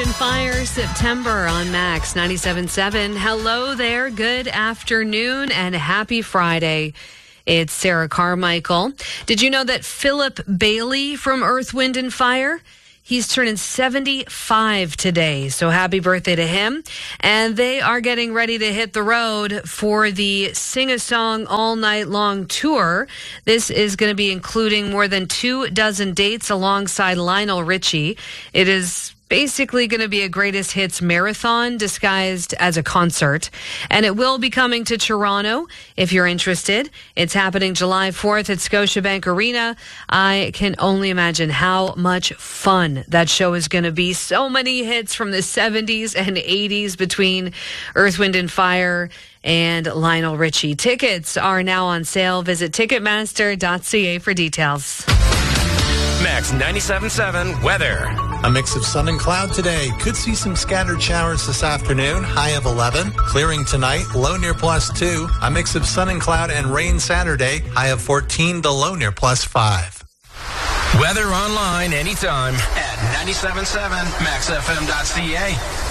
and Fire, September on Max 97.7. Hello there. Good afternoon and happy Friday. It's Sarah Carmichael. Did you know that Philip Bailey from Earth, Wind and Fire? He's turning 75 today, so happy birthday to him. And they are getting ready to hit the road for the Sing a Song All Night Long tour. This is going to be including more than 24 dates alongside Lionel Richie. It is basically going to be a greatest hits marathon disguised as a concert. And it will be coming to Toronto if you're interested. It's happening July 4th at Scotiabank Arena. I can only imagine how much fun that show is going to be. So many hits from the 70s and 80s between Earth, Wind and Fire and Lionel Richie. Tickets are now on sale. Visit ticketmaster.ca for details. Max 97.7 weather. A mix of sun and cloud today. Could see some scattered showers this afternoon. High of 11. Clearing tonight. Low near +2. A mix of sun and cloud and rain Saturday. High of 14. The low near +5. Weather online anytime at 97.7 maxfm.ca.